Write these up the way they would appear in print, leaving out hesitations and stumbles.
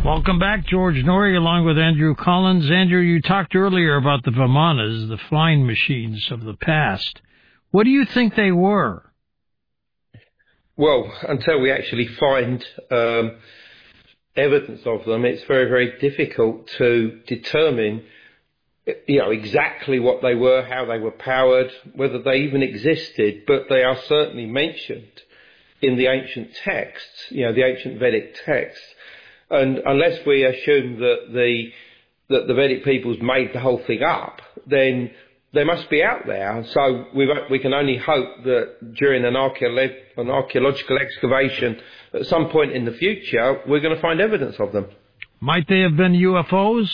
Welcome back, George Norrie, along with Andrew Collins. Andrew, you talked earlier about the Vimanas, the flying machines of the past. What do you think they were? Well, until we actually find evidence of them, it's very, very difficult to determine, exactly what they were, how they were powered, whether they even existed. But they are certainly mentioned in the ancient texts, the ancient Vedic texts. And unless we assume that the Vedic peoples made the whole thing up, then they must be out there. So we can only hope that during an archaeological excavation at some point in the future, we're going to find evidence of them. Might they have been UFOs?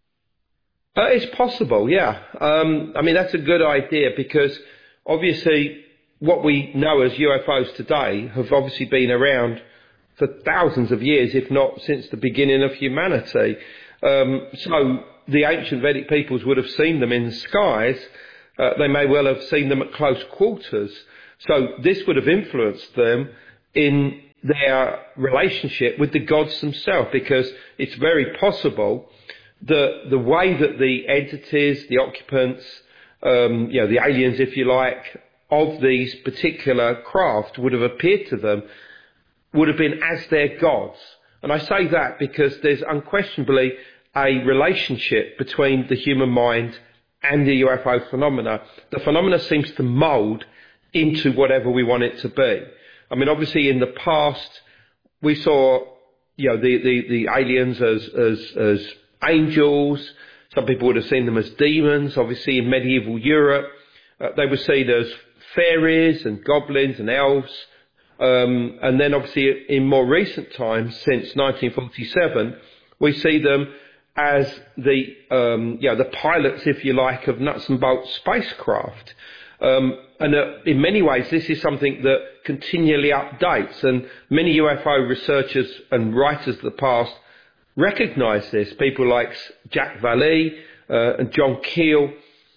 It's possible, yeah. That's a good idea, because obviously what we know as UFOs today have obviously been around for thousands of years, if not since the beginning of humanity. So the ancient Vedic peoples would have seen them in the skies. They may well have seen them at close quarters. So this would have influenced them in their relationship with the gods themselves, because it's very possible that the way that the entities, the occupants, the aliens, if you like, of these particular craft would have appeared to them would have been as their gods. And I say that because there's unquestionably a relationship between the human mind and the UFO phenomena. The phenomena seems to mould into whatever we want it to be. Obviously in the past, we saw, the aliens as angels. Some people would have seen them as demons. Obviously in medieval Europe, they were seen as fairies and goblins and elves. And then obviously in more recent times, since 1947, we see them as the pilots, if you like, of nuts and bolts spacecraft. In many ways, this is something that continually updates, and many UFO researchers and writers of the past recognise this. People like Jack Vallée and John Keel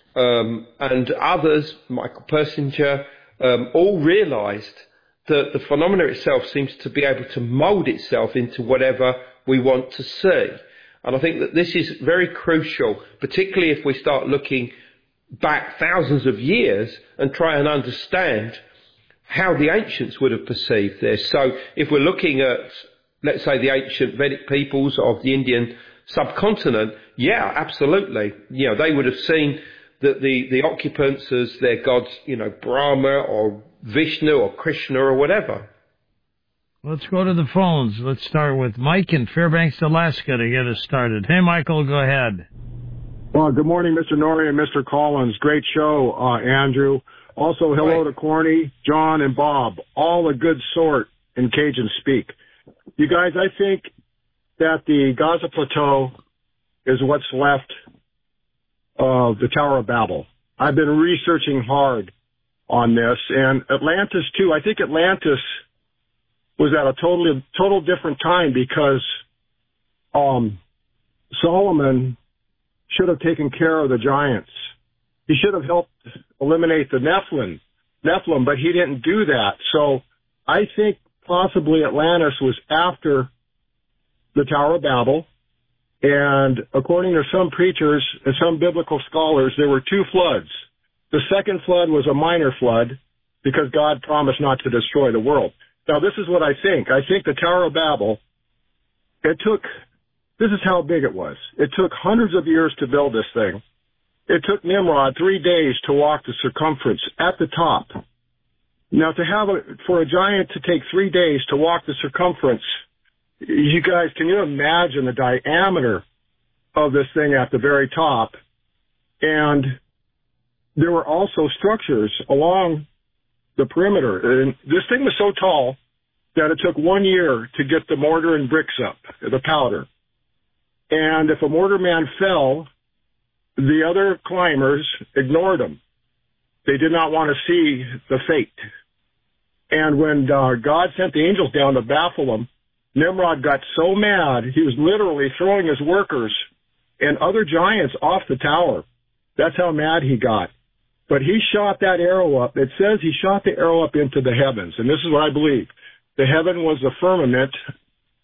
and others, Michael Persinger, all realised that the phenomena itself seems to be able to mould itself into whatever we want to see. And I think that this is very crucial, particularly if we start looking back thousands of years and try and understand how the ancients would have perceived this. So if we're looking at, let's say, the ancient Vedic peoples of the Indian subcontinent, yeah, absolutely. They would have seen that the occupants as their gods, Brahma or Vishnu or Krishna or whatever. Let's go to the phones. Let's start with Mike in Fairbanks, Alaska to get us started. Hey, Michael, go ahead. Well, good morning, Mr. Norrie and Mr. Collins. Great show, Andrew. Also, hello to Corny, John, and Bob. All a good sort in Cajun speak. You guys, I think that the Gaza Plateau is what's left of the Tower of Babel. I've been researching hard on this, and Atlantis too. I think Atlantis was at a total different time, because Solomon should have taken care of the giants. He should have helped eliminate the Nephilim, but he didn't do that. So I think possibly Atlantis was after the Tower of Babel. And according to some preachers and some biblical scholars, there were two floods. The second flood was a minor flood because God promised not to destroy the world. Now, this is what I think. I think the Tower of Babel, this is how big it was. It took hundreds of years to build this thing. It took Nimrod 3 days to walk the circumference at the top. Now, for a giant to take 3 days to walk the circumference, you guys, can you imagine the diameter of this thing at the very top? And there were also structures along the perimeter. And this thing was so tall that it took 1 year to get the mortar and bricks up, the powder. And if a mortar man fell, the other climbers ignored him. They did not want to see the fate. And when God sent the angels down to baffle him, Nimrod got so mad, he was literally throwing his workers and other giants off the tower. That's how mad he got. But he shot that arrow up. It says he shot the arrow up into the heavens. And this is what I believe. The heaven was the firmament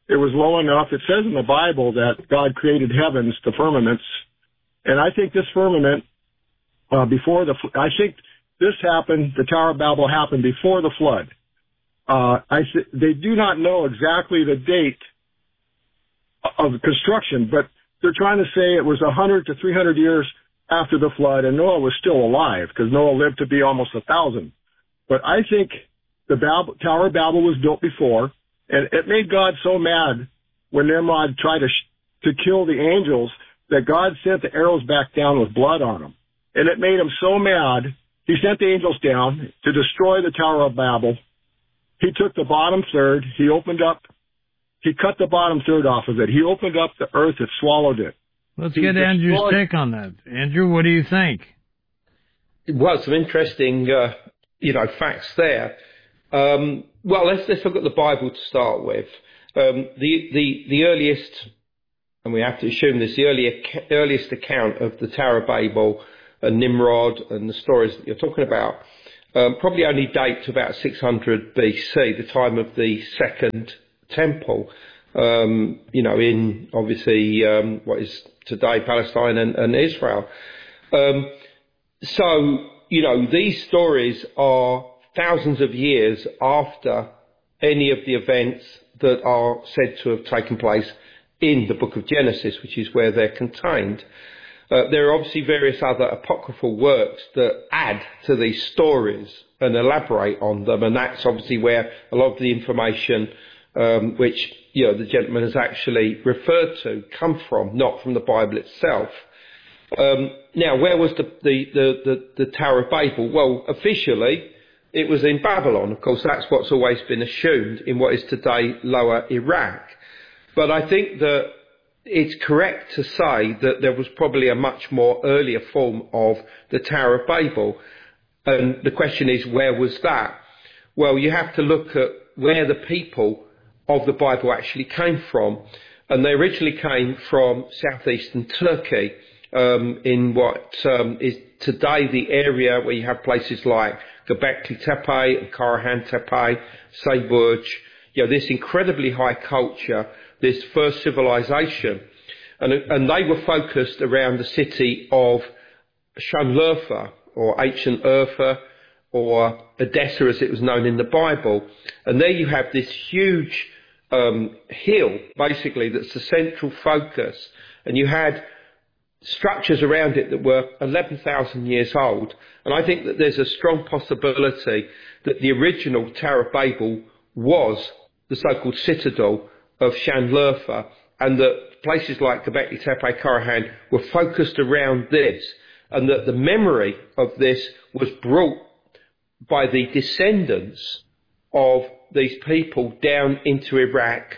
it was low enough. It says in the Bible that God created heavens, the firmaments, and I think this firmament I think this happened. The Tower of Babel happened before the flood. They do not know exactly the date of construction, but they're trying to say it was 100 to 300 years after the flood, and Noah was still alive because Noah lived to be almost 1,000. But I think the Tower of Babel was built before, and it made God so mad when Nimrod tried to kill the angels that God sent the arrows back down with blood on them. And it made him so mad, he sent the angels down to destroy the Tower of Babel. He took the bottom third, he cut the bottom third off of it. He opened up the earth, it swallowed it. Let's get Andrew's take on that. Andrew, what do you think? Well, some interesting, facts there. Well, let's look at the Bible to start with. The earliest, and we have to assume this, the earliest account of the Tower of Babel and Nimrod and the stories that you're talking about, probably only date to about 600 BC, the time of the Second Temple, in obviously what is today Palestine and Israel. These stories are thousands of years after any of the events that are said to have taken place in the book of Genesis, which is where they're contained. There are obviously various other apocryphal works that add to these stories and elaborate on them, and that's obviously where a lot of the information which the gentleman has actually referred to come from, not from the Bible itself. Now, where was the Tower of Babel? Well, officially, it was in Babylon. Of course, that's what's always been assumed in what is today Lower Iraq. But I think that it's correct to say that there was probably a much more earlier form of the Tower of Babel. And the question is, where was that? Well, you have to look at where the people of the Bible actually came from. And they originally came from southeastern Turkey, in what is today the area where you have places like Göbekli Tepe and Karahan Tepe, Sayburj, this incredibly high culture, this first civilization. And they were focused around the city of Shanlurfa, or ancient Urfa, or Edessa as it was known in the Bible. And there you have this huge hill, basically, that's the central focus. And you had structures around it that were 11,000 years old. And I think that there's a strong possibility that the original Tower of Babel was the so-called citadel of Shanlurfa, and that places like Göbekli Tepe, Karahan were focused around this, and that the memory of this was brought by the descendants of these people down into Iraq.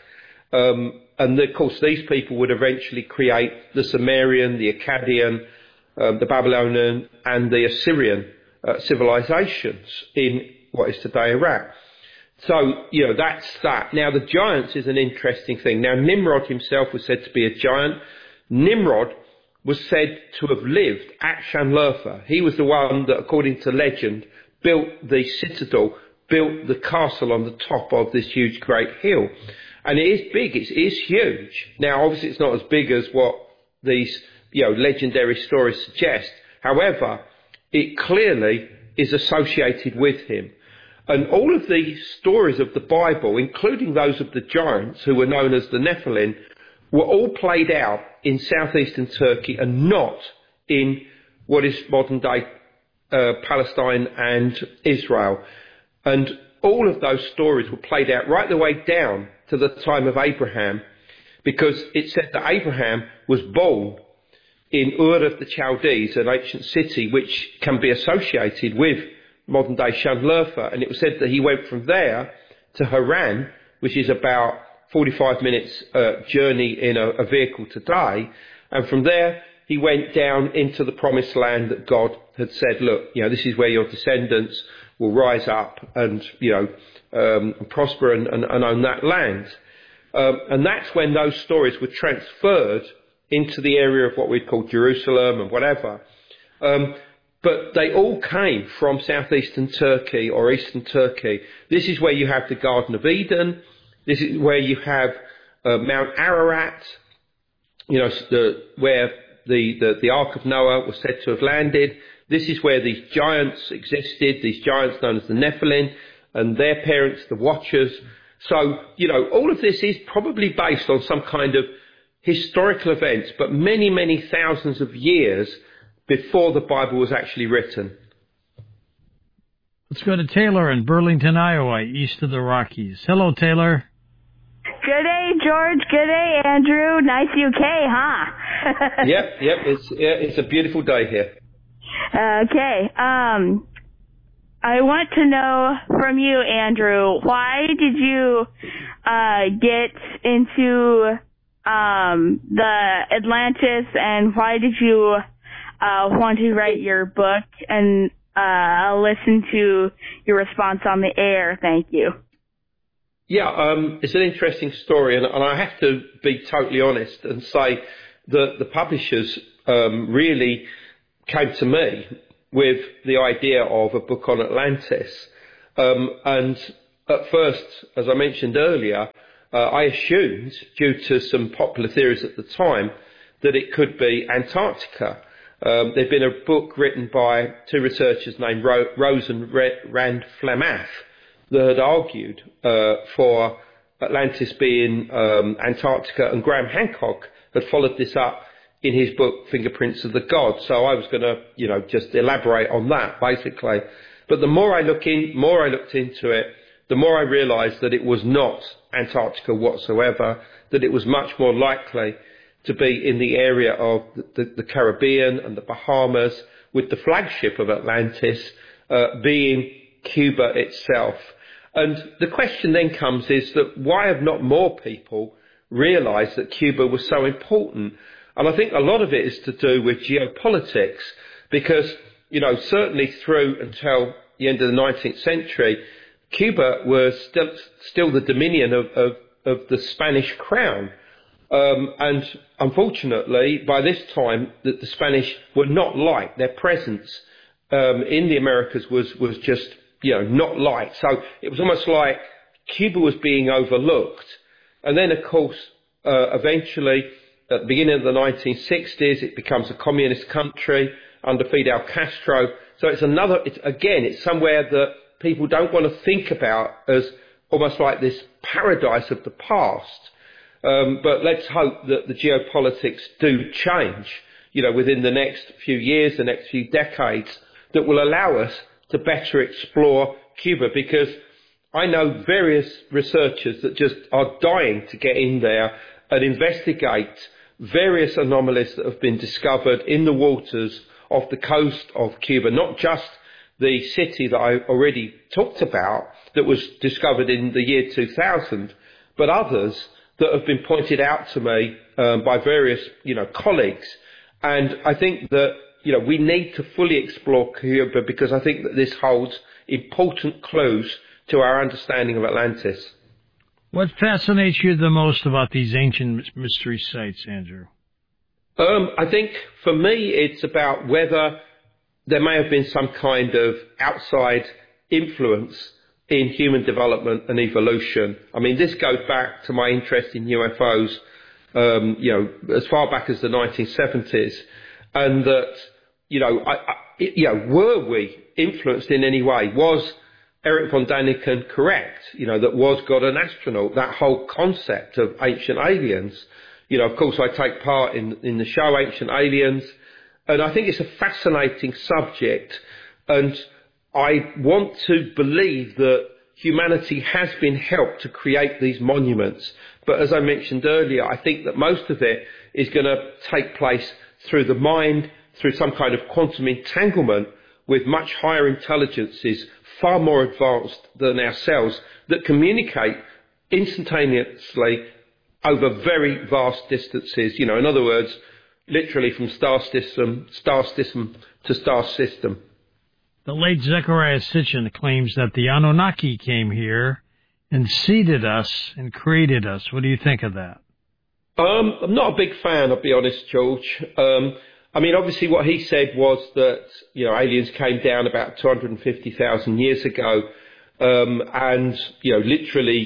And of course, these people would eventually create the Sumerian, the Akkadian, the Babylonian, and the Assyrian civilizations in what is today Iraq. So, that's that. Now, the giants is an interesting thing. Now, Nimrod himself was said to be a giant. Nimrod was said to have lived at Shanlurfa. He was the one that, according to legend, built the citadel, built the castle on the top of this huge great hill. And it is big, it is huge. Now, obviously, it's not as big as what these, legendary stories suggest. However, it clearly is associated with him. And all of the stories of the Bible, including those of the giants, who were known as the Nephilim, were all played out in southeastern Turkey and not in what is modern-day Palestine and Israel. And all of those stories were played out right the way down to the time of Abraham, because it said that Abraham was born in Ur of the Chaldees, an ancient city which can be associated with modern-day Shanlurfa, and it was said that he went from there to Haran, which is about 45 minutes journey in a vehicle today, and from there he went down into the promised land that God had said, look, this is where your descendants will rise up and, prosper and own that land. And that's when those stories were transferred into the area of what we'd call Jerusalem and whatever. But they all came from southeastern Turkey or eastern Turkey. This is where you have the Garden of Eden. This is where you have Mount Ararat, where the Ark of Noah was said to have landed. This is where these giants existed, these giants known as the Nephilim, and their parents, the Watchers. So, all of this is probably based on some kind of historical events, but many, many thousands of years before the Bible was actually written. Let's go to Taylor in Burlington, Iowa, east of the Rockies. Hello, Taylor. Good day, George. Good day, Andrew. Nice UK, huh? Yep. It's a beautiful day here. Okay. I want to know from you, Andrew, why did you get into the Atlantis, and why did you want to write your book? And I'll listen to your response on the air. Thank you. Yeah, it's an interesting story, and I have to be totally honest and say that the publishers really came to me with the idea of a book on Atlantis. And at first, as I mentioned earlier, I assumed, due to some popular theories at the time, that it could be Antarctica. There'd been a book written by two researchers named Rose and Rand Flamath that had argued for Atlantis being Antarctica, and Graham Hancock had followed this up in his book Fingerprints of the Gods. So I was going to, just elaborate on that basically. But the more I looked into it, the more I realised that it was not Antarctica whatsoever, that it was much more likely to be in the area of the Caribbean and the Bahamas, with the flagship of Atlantis being Cuba itself. And the question then comes is that why have not more people realised that Cuba was so important? And I think a lot of it is to do with geopolitics, because, certainly through until the end of the 19th century, Cuba was still the dominion of the Spanish crown. And unfortunately, by this time, the Spanish were not liked. Their presence in the Americas was just, not liked. So it was almost like Cuba was being overlooked. And then, of course, eventually, at the beginning of the 1960s, it becomes a communist country under Fidel Castro. So it's somewhere that people don't want to think about as almost like this paradise of the past. But let's hope that the geopolitics do change, within the next few years, the next few decades, that will allow us to better explore Cuba, because I know various researchers that just are dying to get in there and investigate various anomalies that have been discovered in the waters off the coast of Cuba, not just the city that I already talked about that was discovered in the year 2000, but others that have been pointed out to me by various, colleagues. And I think that, we need to fully explore Cuba, because I think that this holds important clues to our understanding of Atlantis. What fascinates you the most about these ancient mystery sites, Andrew? I think for me it's about whether there may have been some kind of outside influence in human development and evolution. I mean, this goes back to my interest in UFOs, as far back as the 1970s, and that, were we influenced in any way? Was Eric von Däniken correct? That was God an astronaut? That whole concept of ancient aliens. Of course, I take part in the show Ancient Aliens, and I think it's a fascinating subject, and I want to believe that humanity has been helped to create these monuments. But as I mentioned earlier, I think that most of it is going to take place through the mind, through some kind of quantum entanglement with much higher intelligences, far more advanced than ourselves, that communicate instantaneously over very vast distances. In other words, literally from star system to star system. The late Zecharia Sitchin claims that the Anunnaki came here and seeded us and created us. What do you think of that? I'm not a big fan, I'll be honest, George. Obviously what he said was that, aliens came down about 250,000 years ago, and, literally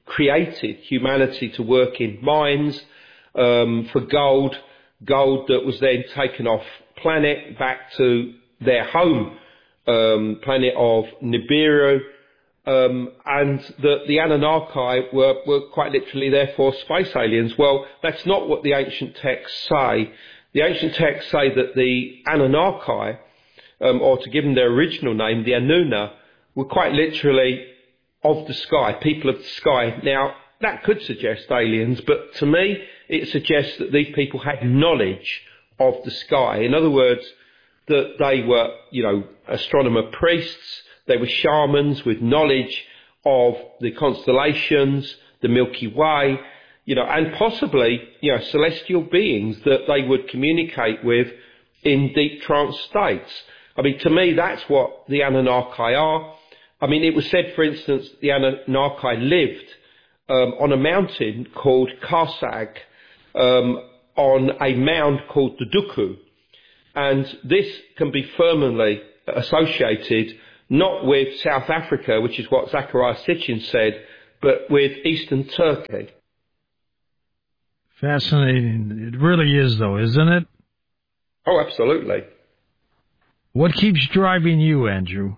created humanity to work in mines for gold that was then taken off planet back to their home planet of Nibiru, and the Anunnaki were quite literally therefore space aliens. Well, that's not what the ancient texts say. The ancient texts say that the Anunnaki, or to give them their original name, the Anuna, were quite literally of the sky, people of the sky. Now, that could suggest aliens, but to me, it suggests that these people had knowledge of the sky. In other words, that they were, astronomer priests, they were shamans with knowledge of the constellations, the Milky Way, and possibly, celestial beings that they would communicate with in deep trance states. I mean, to me, that's what the Anunnaki are. I mean, it was said, for instance, the Anunnaki lived on a mountain called Karsag, on a mound called the Duku. And this can be firmly associated not with South Africa, which is what Zecharia Sitchin said, but with Eastern Turkey. Fascinating. It really is, though, isn't it? Oh, absolutely. What keeps driving you, Andrew?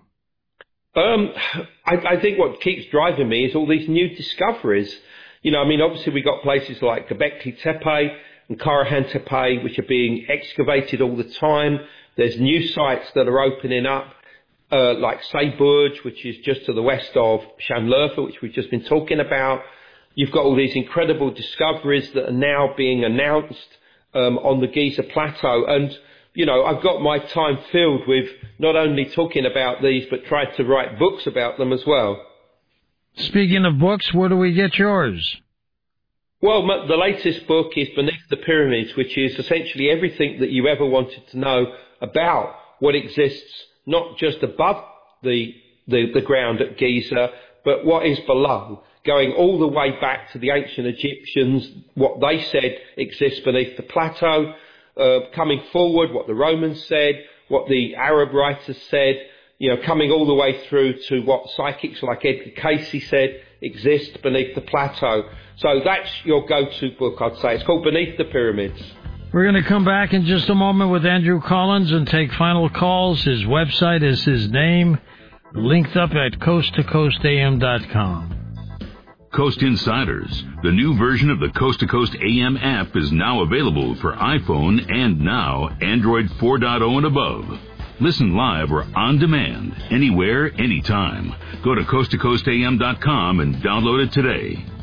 I think what keeps driving me is all these new discoveries. Obviously we got places like Göbekli Tepe and Karahan Tepe, which are being excavated all the time. There's new sites that are opening up, like Sayburj, which is just to the west of Şanlıurfa, which we've just been talking about. You've got all these incredible discoveries that are now being announced on the Giza Plateau. And, I've got my time filled with not only talking about these, but tried to write books about them as well. Speaking of books, where do we get yours? Well, the latest book is Beneath the Pyramids, which is essentially everything that you ever wanted to know about what exists, not just above the ground at Giza, but what is below, going all the way back to the ancient Egyptians, what they said exists beneath the plateau, coming forward, what the Romans said, what the Arab writers said, coming all the way through to what psychics like Edgar Cayce said exists beneath the plateau. So that's your go-to book, I'd say. It's called Beneath the Pyramids. We're going to come back in just a moment with Andrew Collins and take final calls. His website is his name, linked up at coasttocoastam.com. Coast Insiders, the new version of the Coast to Coast AM app, is now available for iPhone and now Android 4.0 and above. Listen live or on demand, anywhere, anytime. Go to coasttocoastam.com and download it today.